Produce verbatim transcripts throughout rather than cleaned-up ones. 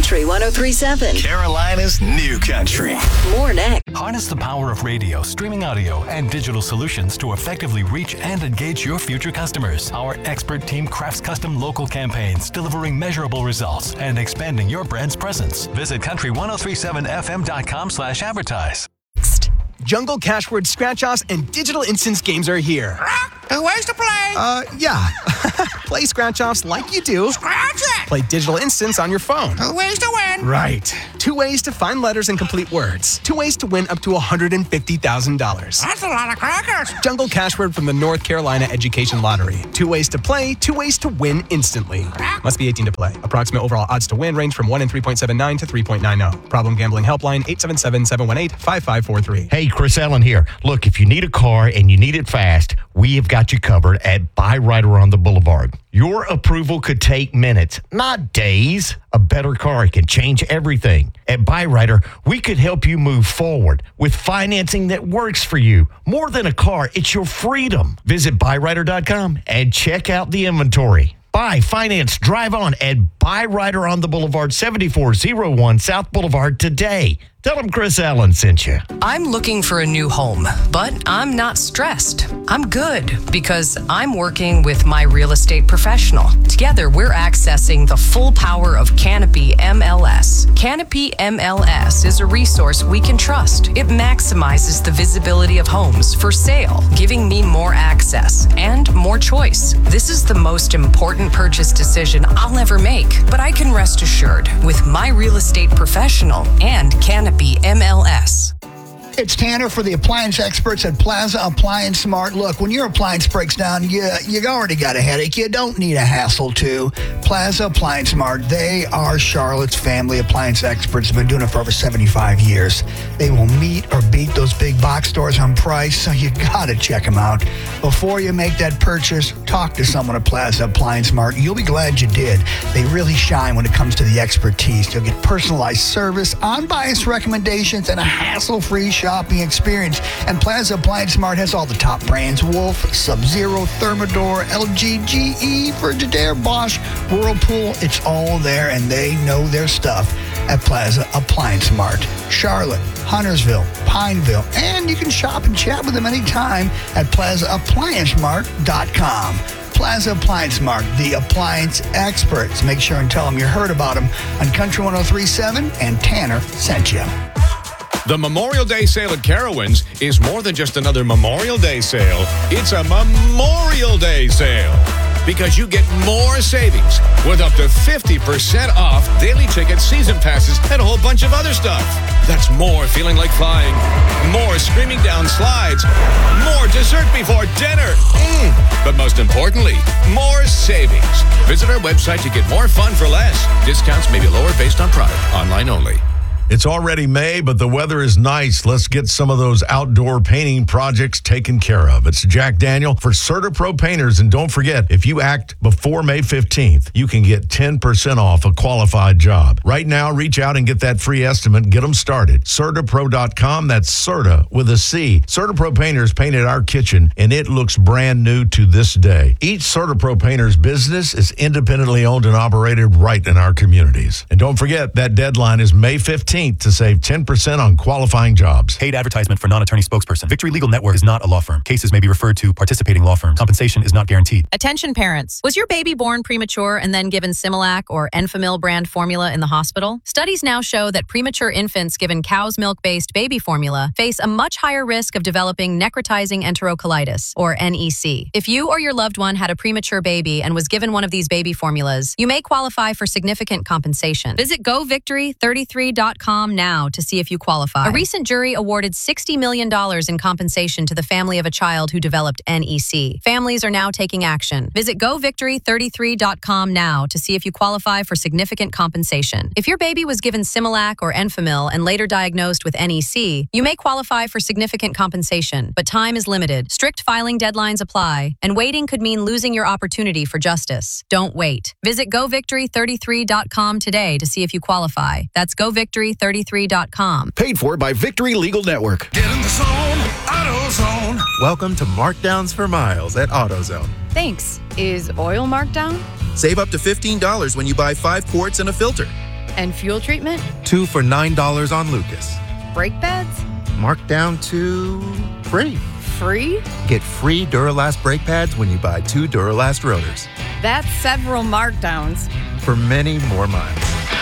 Country one oh three point seven. Carolina's new country. More next. Harness the power of radio, streaming audio, and digital solutions to effectively reach and engage your future customers. Our expert team crafts custom local campaigns, delivering measurable results and expanding your brand's presence. Visit country ten thirty-seven f m dot com slash advertise. Jungle Cashword Scratch-Offs and Digital Instance games are here. Two ways to play. Uh, yeah. Play Scratch-Offs like you do. Scratch it. Play Digital Instance on your phone. Two ways to win. Right. Two ways to find letters and complete words. Two ways to win up to one hundred fifty thousand dollars. That's a lot of crackers. Jungle Cashword from the North Carolina Education Lottery. Two ways to play, two ways to win instantly. Must be eighteen to play. Approximate overall odds to win range from one in three point seven nine to three point nine zero. Problem gambling helpline eight seven seven, seven one eight, five five four three. Hey, Chris Allen here. Look, if you need a car and you need it fast, we have got you covered at Buy Ryder on the Boulevard. Your approval could take minutes, not days. A better car can change everything. At Buy Ryder, we could help you move forward with financing that works for you. More than a car, it's your freedom. Visit buy ryder dot com and check out the inventory. Buy, finance, drive on at Buy Ryder on the Boulevard, seventy-four oh one South Boulevard today. Tell them Chris Allen sent you. I'm looking for a new home, but I'm not stressed. I'm good because I'm working with my real estate professional. Together, we're accessing the full power of Canopy M L S. Canopy M L S is a resource we can trust. It maximizes the visibility of homes for sale, giving me more access and more choice. This is the most important purchase decision I'll ever make, but I can rest assured with my real estate professional and Canopy M L S. It's Tanner for the appliance experts at Plaza Appliance Smart. Look, when your appliance breaks down, you, you already got a headache. You don't need a hassle to. Plaza Appliance Smart, they are Charlotte's family appliance experts. Have been doing it for over seventy-five years. They will meet or beat those big box stores on price, so you got to check them out. Before you make that purchase, talk to someone at Plaza Appliance Smart. You'll be glad you did. They really shine when it comes to the expertise. You'll get personalized service, unbiased recommendations, and a hassle-free shopping experience. And Plaza Appliance Smart has all the top brands: Wolf, Sub-Zero, Thermador, L G, G E, Frigidaire, Bosch, Whirlpool. It's all there, and they know their stuff at Plaza Appliance Smart. Charlotte, Huntersville, Pineville, and you can shop and chat with them anytime at plaza appliance smart dot com. Plaza Appliance Smart, the appliance experts. Make sure and tell them you heard about them on Country ten thirty-seven, and Tanner sent you. The Memorial Day sale at Carowinds is more than just another Memorial Day sale. It's a Memorial Day sale because you get more savings with up to fifty percent off daily tickets, season passes, and a whole bunch of other stuff. That's more feeling like flying, more screaming down slides, more dessert before dinner. Mm. But most importantly, more savings. Visit our website to get more fun for less. Discounts may be lower based on product. Online only. It's already May, but the weather is nice. Let's get some of those outdoor painting projects taken care of. It's Jack Daniel for CertaPro Painters. And don't forget, if you act before May fifteenth, you can get ten percent off a qualified job. Right now, reach out and get that free estimate. Get them started. Certapro dot com. That's Certa with a C. CertaPro Painters painted our kitchen, and it looks brand new to this day. Each CertaPro Painters business is independently owned and operated right in our communities. And don't forget, that deadline is May fifteenth. To save ten percent on qualifying jobs. Paid advertisement for non-attorney spokesperson. Victory Legal Network is not a law firm. Cases may be referred to participating law firms. Compensation is not guaranteed. Attention parents. Was your baby born premature and then given Similac or Enfamil brand formula in the hospital? Studies now show that premature infants given cow's milk-based baby formula face a much higher risk of developing necrotizing enterocolitis, or N E C. If you or your loved one had a premature baby and was given one of these baby formulas, you may qualify for significant compensation. Visit go victory thirty-three dot com now to see if you qualify. A recent jury awarded sixty million dollars in compensation to the family of a child who developed N E C. Families are now taking action. Visit go victory thirty-three dot com now to see if you qualify for significant compensation. If your baby was given Similac or Enfamil and later diagnosed with N E C, you may qualify for significant compensation, but time is limited. Strict filing deadlines apply, and waiting could mean losing your opportunity for justice. Don't wait. Visit go victory thirty-three dot com today to see if you qualify. That's go victory thirty-three dot com. Paid for by Victory Legal Network. Get in the zone, AutoZone. Welcome to Markdowns for Miles at AutoZone. Thanks. Is oil marked down? Save up to fifteen dollars when you buy five quarts and a filter. And fuel treatment? Two for nine dollars on Lucas. Brake pads? Marked down to free. Free? Get free Duralast brake pads when you buy two Duralast rotors. That's several markdowns. For many more miles.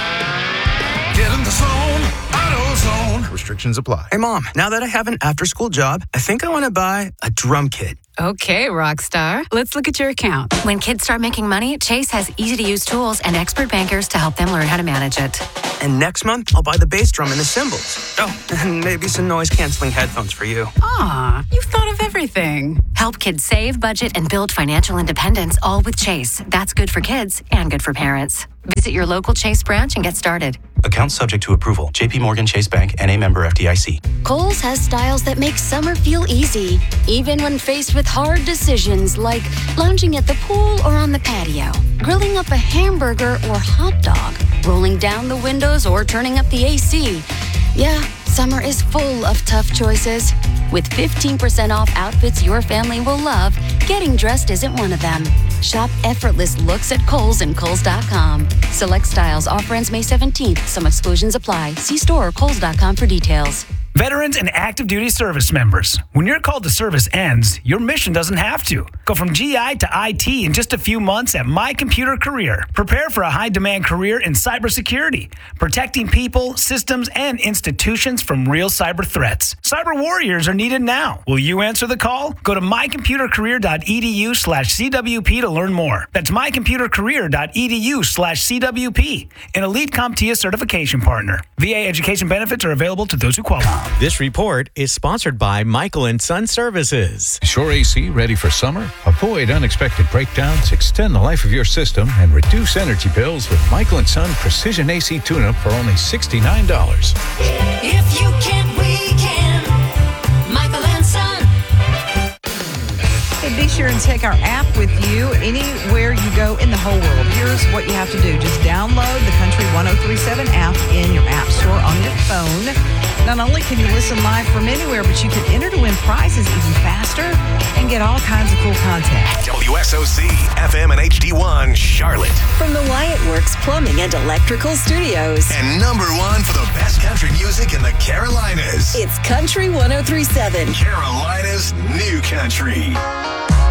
Get in the zone, AutoZone. Restrictions apply. Hey, Mom, now that I have an after-school job, I think I want to buy a drum kit. Okay, Rockstar. Let's look at your account. When kids start making money, Chase has easy-to-use tools and expert bankers to help them learn how to manage it. And next month, I'll buy the bass drum and the cymbals. Oh, and maybe some noise-canceling headphones for you. Aw, you've thought of everything. Help kids save, budget, and build financial independence, all with Chase. That's good for kids and good for parents. Visit your local Chase branch and get started. Account subject to approval. J P Morgan Chase Bank, N A member F D I C. Kohl's has styles that make summer feel easy, even when faced with hard decisions like lounging at the pool or on the patio, grilling up a hamburger or hot dog, rolling down the windows or turning up the A C. Yeah, summer is full of tough choices. With fifteen percent off outfits your family will love, getting dressed isn't one of them. Shop effortless looks at Kohl's and Kohl's dot com. Select styles, offer ends May seventeenth. Some exclusions apply. See store or Kohl's dot com for details. Veterans and active duty service members, when your call to service ends, your mission doesn't have to. Go from G I to I T in just a few months at My Computer Career. Prepare for a high-demand career in cybersecurity, protecting people, systems, and institutions from real cyber threats. Cyber warriors are needed now. Will you answer the call? Go to mycomputercareer.edu slash CWP to learn more. That's mycomputercareer.edu slash CWP, an Elite CompTIA certification partner. V A education benefits are available to those who qualify. This report is sponsored by Michael and Son Services. Shore A C ready for summer? Avoid unexpected breakdowns, extend the life of your system, and reduce energy bills with Michael and Son Precision A C Tune-Up for only sixty-nine dollars. If you can, we can. Michael and Son. Hey, be sure and take our app with you anywhere you go in the whole world. Here's what you have to do. Just download the Country one oh three seven app in your app store on your phone. Not only can you listen live from anywhere, but you can enter to win prizes even faster and get all kinds of cool content. W S O C, F M and H D one, Charlotte. From the Wyatt Works Plumbing and Electrical Studios. And number one for the best country music in the Carolinas. It's Country one oh three seven. Carolina's new country.